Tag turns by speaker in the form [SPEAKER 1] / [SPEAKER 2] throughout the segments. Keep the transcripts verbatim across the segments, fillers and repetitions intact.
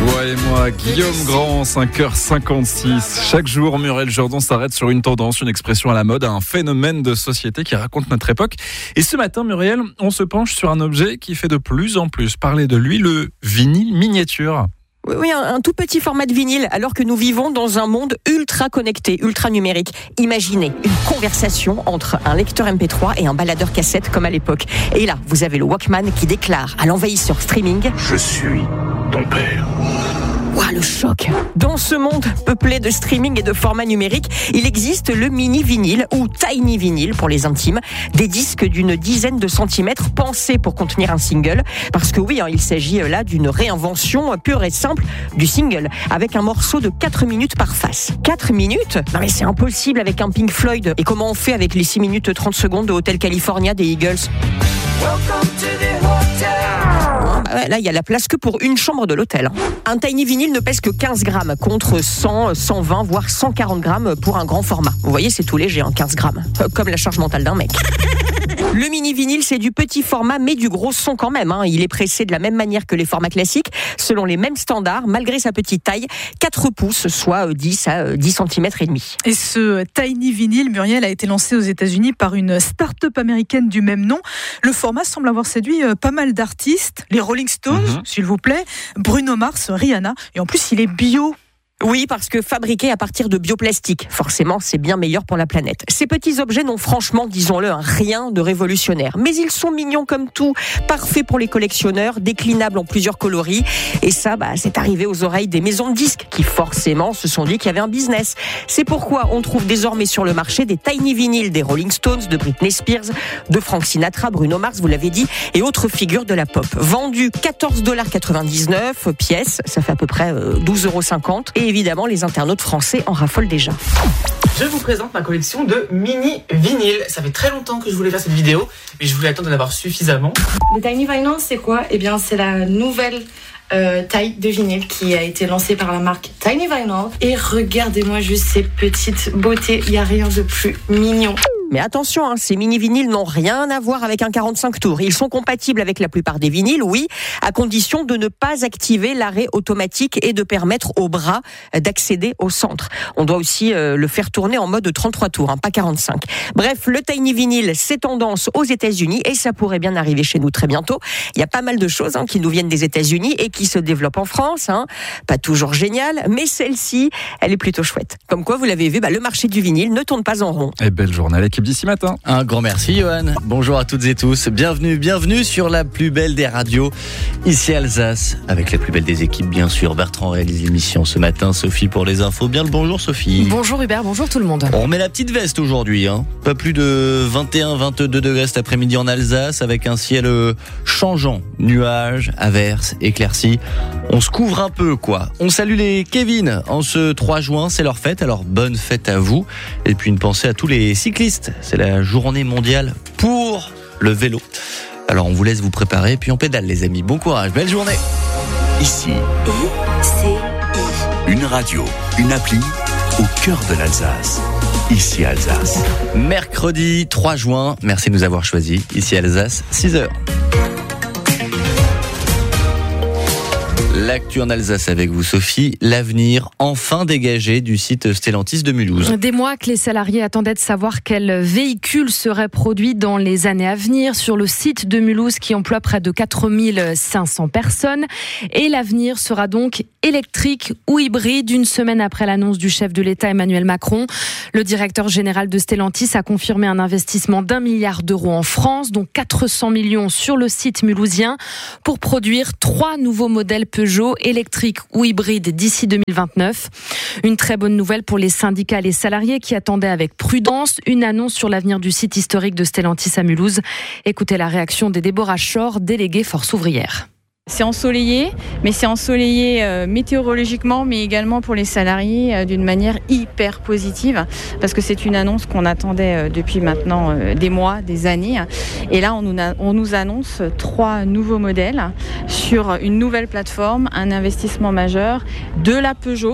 [SPEAKER 1] Toi et moi, Guillaume Grand, cinq heures cinquante-six. Chaque jour, Muriel Jourdan s'arrête sur une tendance, une expression à la mode, un phénomène de société qui raconte notre époque. Et ce matin, Muriel, on se penche sur un objet qui fait de plus en plus parler de lui, le vinyle miniature.
[SPEAKER 2] Oui, un, un tout petit format de vinyle, alors que nous vivons dans un monde ultra connecté, ultra numérique. Imaginez une conversation entre un lecteur M P trois et un baladeur cassette comme à l'époque. Et là, vous avez le Walkman qui déclare à l'envahisseur streaming «
[SPEAKER 3] Je suis ton père ».
[SPEAKER 2] Ouah, le choc. Dans ce monde peuplé de streaming et de formats numériques, il existe le mini vinyle ou tiny vinyle pour les intimes, des disques d'une dizaine de centimètres pensés pour contenir un single. Parce que oui, hein, il s'agit là d'une réinvention pure et simple du single, avec un morceau de quatre minutes par face. quatre minutes ? Non mais c'est impossible avec un Pink Floyd. Et comment on fait avec les six minutes trente secondes de Hotel California des Eagles ? Welcome to the hotel. Là, il y a la place que pour une chambre de l'hôtel. Un tiny vinyle ne pèse que quinze grammes contre cent, cent vingt, voire cent quarante grammes pour un grand format. Vous voyez, c'est tout léger, hein, quinze grammes. Comme la charge mentale d'un mec. Le mini vinyle, c'est du petit format, mais du gros son quand même. Hein. Il est pressé de la même manière que les formats classiques, selon les mêmes standards, malgré sa petite taille, quatre pouces, soit dix à dix centimètres et demi.
[SPEAKER 4] Et ce tiny vinyle, Muriel, a été lancé aux États-Unis par une start-up américaine du même nom. Le format semble avoir séduit pas mal d'artistes, les Rolling Stones, mmh. s'il vous plaît, Bruno Mars, Rihanna, et en plus il est bio.
[SPEAKER 2] Oui, parce que fabriqué à partir de bioplastique, forcément, c'est bien meilleur pour la planète. Ces petits objets n'ont franchement, disons-le, rien de révolutionnaire. Mais ils sont mignons comme tout, parfaits pour les collectionneurs, déclinables en plusieurs coloris. Et ça, bah, c'est arrivé aux oreilles des maisons de disques qui, forcément, se sont dit qu'il y avait un business. C'est pourquoi on trouve désormais sur le marché des tiny vinyles des Rolling Stones, de Britney Spears, de Frank Sinatra, Bruno Mars, vous l'avez dit, et autres figures de la pop. Vendus quatorze dollars quatre-vingt-dix-neuf pièces, ça fait à peu près douze euros cinquante. Et évidemment, les internautes français en raffolent déjà.
[SPEAKER 5] Je vous présente ma collection de mini vinyles. Ça fait très longtemps que je voulais faire cette vidéo, mais je voulais attendre d'en avoir suffisamment.
[SPEAKER 6] Le tiny vinyl, c'est quoi ? Eh bien, c'est la nouvelle euh, taille de vinyle qui a été lancée par la marque Tiny Vinyl. Et regardez-moi juste ces petites beautés. Il n'y a rien de plus mignon.
[SPEAKER 2] Mais attention, hein, ces mini-vinyles n'ont rien à voir avec un quarante-cinq tours. Ils sont compatibles avec la plupart des vinyles, oui, à condition de ne pas activer l'arrêt automatique et de permettre au bras d'accéder au centre. On doit aussi euh, le faire tourner en mode trente-trois tours, hein, pas quarante-cinq. Bref, le tiny vinyle, c'est tendance aux États-Unis et ça pourrait bien arriver chez nous très bientôt. Il y a pas mal de choses hein, qui nous viennent des États-Unis et qui se développent en France. Hein. Pas toujours génial, mais celle-ci, elle est plutôt chouette. Comme quoi, vous l'avez vu, bah, le marché du vinyle ne tourne pas en rond.
[SPEAKER 1] Et belle journée à l'équipe d'ici matin.
[SPEAKER 7] Un grand merci Johan. Bonjour à toutes et tous. Bienvenue, bienvenue sur la plus belle des radios, ici Alsace, avec la plus belle des équipes bien sûr. Bertrand réalise l'émission ce matin, Sophie pour les infos. Bien le bonjour Sophie.
[SPEAKER 8] Bonjour Hubert, bonjour tout le monde.
[SPEAKER 7] On remet la petite veste aujourd'hui, hein. Pas plus de vingt et un à vingt-deux degrés cet après-midi en Alsace, avec un ciel changeant, nuages, averses, éclaircies. On se couvre un peu quoi. On salue les Kevin en ce trois juin, c'est leur fête, alors bonne fête à vous. Et puis une pensée à tous les cyclistes. C'est la journée mondiale pour le vélo. Alors on vous laisse vous préparer, puis on pédale les amis. Bon courage, belle journée.
[SPEAKER 3] Ici, une radio, une appli au cœur de l'Alsace. Ici Alsace.
[SPEAKER 7] Mercredi trois juin, merci de nous avoir choisis. Ici Alsace, six heures. L'actu en Alsace avec vous Sophie, l'avenir enfin dégagé du site Stellantis de Mulhouse.
[SPEAKER 8] Des mois que les salariés attendaient de savoir quel véhicule serait produit dans les années à venir sur le site de Mulhouse qui emploie près de quatre mille cinq cents personnes. Et l'avenir sera donc électrique ou hybride. Une semaine après l'annonce du chef de l'État Emmanuel Macron, le directeur général de Stellantis a confirmé un investissement d'un milliard d'euros en France, dont quatre cents millions sur le site mulhousien pour produire trois nouveaux modèles Peugeot électrique ou hybride d'ici deux mille vingt-neuf. Une très bonne nouvelle pour les syndicats et les salariés qui attendaient avec prudence une annonce sur l'avenir du site historique de Stellantis à Mulhouse. Écoutez la réaction de Déborah Schor, déléguée Force ouvrière.
[SPEAKER 9] C'est ensoleillé, mais c'est ensoleillé euh, météorologiquement, mais également pour les salariés euh, d'une manière hyper positive, parce que c'est une annonce qu'on attendait euh, depuis maintenant euh, des mois, des années. Et là, on nous, a, on nous annonce trois nouveaux modèles sur une nouvelle plateforme, un investissement majeur de la Peugeot,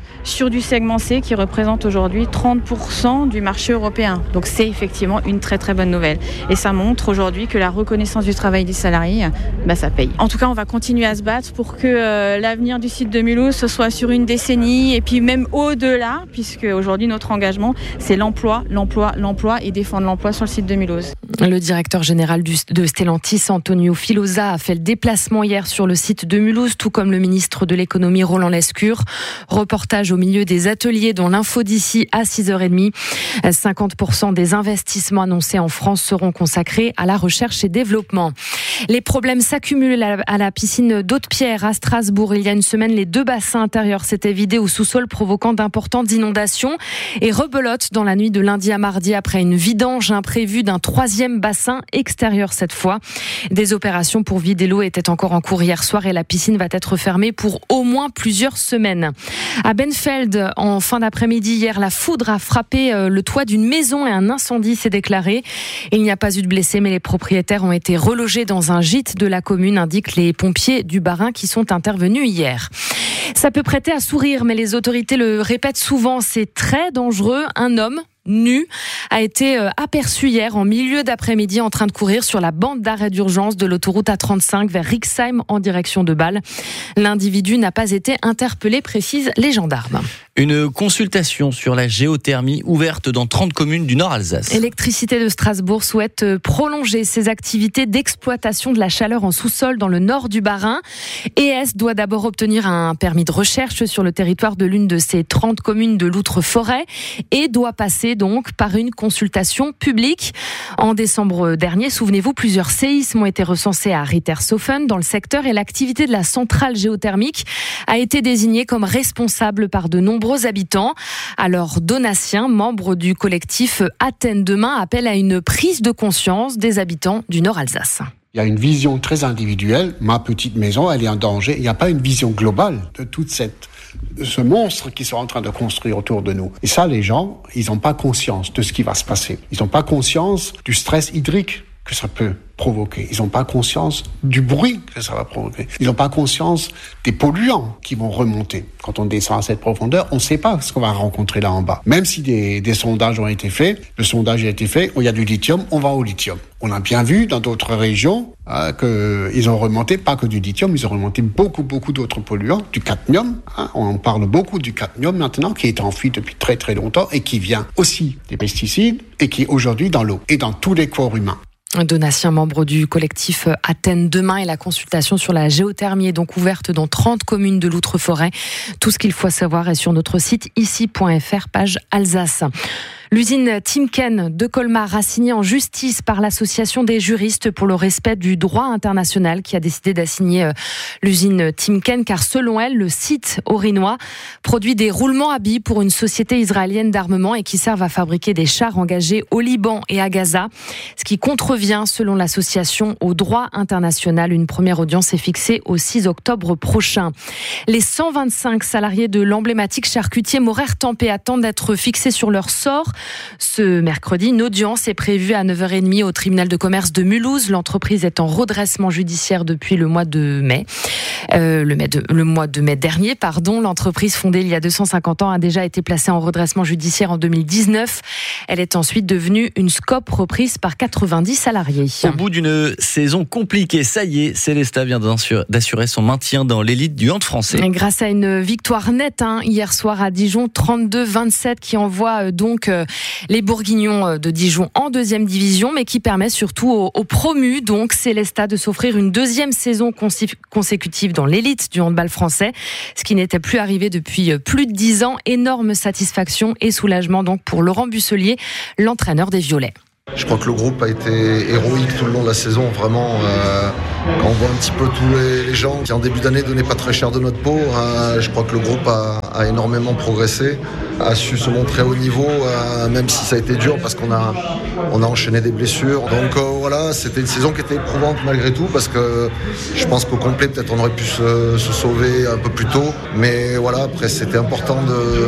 [SPEAKER 9] sur du segment C qui représente aujourd'hui trente pour cent du marché européen. Donc c'est effectivement une très très bonne nouvelle. Et ça montre aujourd'hui que la reconnaissance du travail des salariés, bah, ça paye. En tout cas, on va continuer à se battre pour que euh, l'avenir du site de Mulhouse ce soit sur une décennie et puis même au-delà, puisque aujourd'hui notre engagement c'est l'emploi, l'emploi, l'emploi et défendre l'emploi sur le site de Mulhouse.
[SPEAKER 8] Le directeur général du, de Stellantis, Antonio Filosa, a fait le déplacement hier sur le site de Mulhouse, tout comme le ministre de l'économie Roland Lescure. Reportage au milieu des ateliers dont l'info d'ici à six heures trente. cinquante pour cent des investissements annoncés en France seront consacrés à la recherche et développement. Les problèmes s'accumulent à la piscine d'Haute-Pierre à Strasbourg. Il y a une semaine, les deux bassins intérieurs s'étaient vidés au sous-sol, provoquant d'importantes inondations et rebelote dans la nuit de lundi à mardi après une vidange imprévue d'un troisième bassin extérieur cette fois. Des opérations pour vider l'eau étaient encore en cours hier soir et la piscine va être fermée pour au moins plusieurs semaines. À Benfeld, en fin d'après-midi hier, la foudre a frappé le toit d'une maison et un incendie s'est déclaré. Il n'y a pas eu de blessés, mais les propriétaires ont été relogés dans un gîte de la commune, indiquent les pompiers du Bas-Rhin qui sont intervenus hier. Ça peut prêter à sourire, mais les autorités le répètent souvent, c'est très dangereux. Un homme nu a été aperçu hier en milieu d'après-midi en train de courir sur la bande d'arrêt d'urgence de l'autoroute A trente-cinq vers Rixheim en direction de Bâle. L'individu n'a pas été interpellé, précisent les gendarmes.
[SPEAKER 7] Une consultation sur la géothermie ouverte dans trente communes du Nord Alsace.
[SPEAKER 8] Électricité de Strasbourg souhaite prolonger ses activités d'exploitation de la chaleur en sous-sol dans le nord du Bas-Rhin. E S doit d'abord obtenir un permis de recherche sur le territoire de l'une de ces trente communes de l'Outre-Forêt et doit passer donc par une consultation publique. En décembre dernier, souvenez-vous, plusieurs séismes ont été recensés à Rittershofen dans le secteur et l'activité de la centrale géothermique a été désignée comme responsable par de nombreux habitants. Alors Donatien, membre du collectif Athènes Demain, appelle à une prise de conscience des habitants du Nord Alsace.
[SPEAKER 10] Il y a une vision très individuelle. Ma petite maison, elle est en danger. Il n'y a pas une vision globale de toute cette ce monstre qui sont en train de construire autour de nous. Et ça, les gens, ils n'ont pas conscience de ce qui va se passer. Ils n'ont pas conscience du stress hydrique que ça peut provoquer. Ils n'ont pas conscience du bruit que ça va provoquer. Ils n'ont pas conscience des polluants qui vont remonter. Quand on descend à cette profondeur, on ne sait pas ce qu'on va rencontrer là en bas. Même si des, des sondages ont été faits, le sondage a été fait, où il y a du lithium, on va au lithium. On a bien vu dans d'autres régions hein, qu'ils ont remonté, pas que du lithium, ils ont remonté beaucoup, beaucoup d'autres polluants, du cadmium. Hein, on parle beaucoup du cadmium maintenant, qui est enfui depuis très très longtemps et qui vient aussi des pesticides et qui est aujourd'hui dans l'eau et dans tous les corps humains.
[SPEAKER 8] Donatien, membre du collectif Athènes Demain, et la consultation sur la géothermie est donc ouverte dans trente communes de l'Outre-Forêt. Tout ce qu'il faut savoir est sur notre site ici point f r, page Alsace. L'usine Timken de Colmar a signé en justice par l'association des juristes pour le respect du droit international qui a décidé d'assigner l'usine Timken car selon elle, le site orinois produit des roulements à billes pour une société israélienne d'armement et qui servent à fabriquer des chars engagés au Liban et à Gaza, ce qui contrevient selon l'association au droit international. Une première audience est fixée au six octobre prochain. Les cent vingt-cinq salariés de l'emblématique charcutier Morer-Tempé attendent d'être fixés sur leur sort. Ce mercredi, une audience est prévue à neuf heures trente au tribunal de commerce de Mulhouse. L'entreprise est en redressement judiciaire depuis le mois de mai. Euh, le, mai de, le mois de mai dernier, pardon. L'entreprise fondée il y a deux cent cinquante ans a déjà été placée en redressement judiciaire en deux mille dix-neuf. Elle est ensuite devenue une Scope reprise par quatre-vingt-dix salariés.
[SPEAKER 7] Au bout d'une saison compliquée, ça y est, Célesta vient d'assurer son maintien dans l'élite du hand français.
[SPEAKER 8] Grâce à une victoire nette hein, hier soir à Dijon, trente-deux vingt-sept, qui envoie euh, donc euh, les Bourguignons de Dijon en deuxième division, mais qui permet surtout aux, aux promus, donc Célesta, de s'offrir une deuxième saison consécutive dans l'élite du handball français, ce qui n'était plus arrivé depuis plus de dix ans. Énorme satisfaction et soulagement donc pour Laurent Busselier, l'entraîneur des Violets.
[SPEAKER 11] Je crois que le groupe a été héroïque tout le long de la saison, vraiment. Euh, quand on voit un petit peu tous les, les gens qui en début d'année donnaient pas très cher de notre peau, euh, je crois que le groupe a, a énormément progressé, a su se montrer au niveau, euh, même si ça a été dur parce qu'on a, on a enchaîné des blessures. Donc euh, voilà, c'était une saison qui était éprouvante malgré tout parce que je pense qu'au complet peut-être on aurait pu se, se sauver un peu plus tôt. Mais voilà, après c'était important de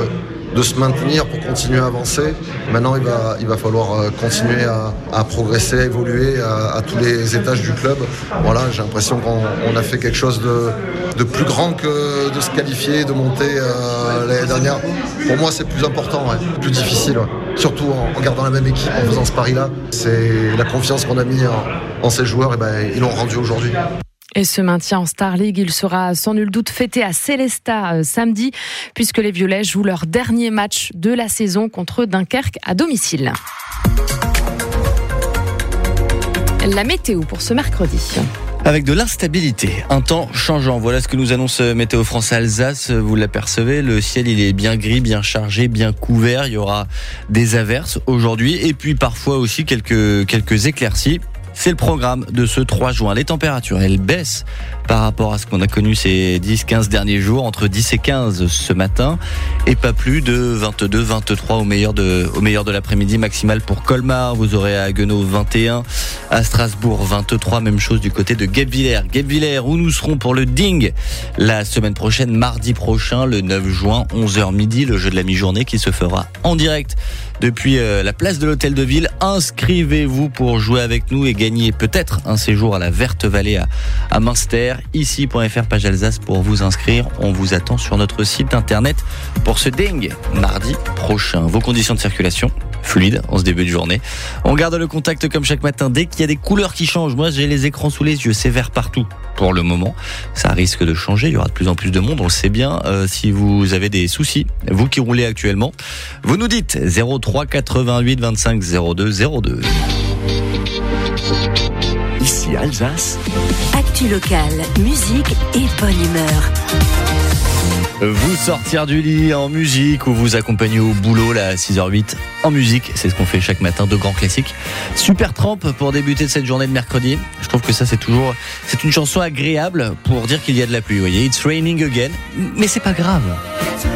[SPEAKER 11] de se maintenir pour continuer à avancer. Maintenant, il va, il va falloir continuer à, à progresser, à évoluer à, à tous les étages du club. Voilà, j'ai l'impression qu'on on a fait quelque chose de, de plus grand que de se qualifier, de monter euh, l'année dernière. Pour moi, c'est plus important, ouais, plus difficile. Ouais. Surtout en, en gardant la même équipe, en faisant ce pari-là. C'est la confiance qu'on a mis en, en ces joueurs, et ben, ils l'ont rendu aujourd'hui.
[SPEAKER 8] Et ce maintien en Star League, il sera sans nul doute fêté à Sélestat euh, samedi, puisque les Violets jouent leur dernier match de la saison contre Dunkerque à domicile. La météo pour ce mercredi.
[SPEAKER 7] Avec de l'instabilité, un temps changeant. Voilà ce que nous annonce Météo France Alsace. Vous l'apercevez, le ciel il est bien gris, bien chargé, bien couvert. Il y aura des averses aujourd'hui et puis parfois aussi quelques, quelques éclaircies. C'est le programme de ce trois juin. Les températures, elles baissent par rapport à ce qu'on a connu ces dix quinze derniers jours, entre dix et quinze ce matin, et pas plus de vingt-deux vingt-trois au meilleur de, au meilleur de l'après-midi maximal pour Colmar. Vous aurez à Haguenau vingt et un, à Strasbourg vingt-trois, même chose du côté de Guebwiller. Guebwiller, où nous serons pour le Ding la semaine prochaine, mardi prochain, le neuf juin, onze heures midi, le jeu de la mi-journée qui se fera en direct depuis euh, la place de l'Hôtel de Ville. Inscrivez-vous pour jouer avec nous et gagner peut-être un séjour à la Verte Vallée à, à Münster. Ici point F R, page Alsace pour vous inscrire. On vous attend sur notre site internet pour ce Ding mardi prochain. Vos conditions de circulation fluide en ce début de journée. On garde le contact comme chaque matin dès qu'il y a des couleurs qui changent. Moi, j'ai les écrans sous les yeux, c'est vert partout. Pour le moment, ça risque de changer. Il y aura de plus en plus de monde, on le sait bien. Euh, si vous avez des soucis, vous qui roulez actuellement, vous nous dites zéro trois quatre-vingt-huit vingt-cinq zéro deux zéro deux.
[SPEAKER 3] Ici Alsace.
[SPEAKER 12] Actu locale, musique et bonne humeur.
[SPEAKER 7] Vous sortir du lit en musique ou vous accompagner au boulot là à six heures huit en musique, c'est ce qu'on fait chaque matin, de grands classiques. Supertramp pour débuter cette journée de mercredi. Je trouve que ça c'est toujours, c'est une chanson agréable pour dire qu'il y a de la pluie. Vous voyez, It's Raining Again, mais c'est pas grave.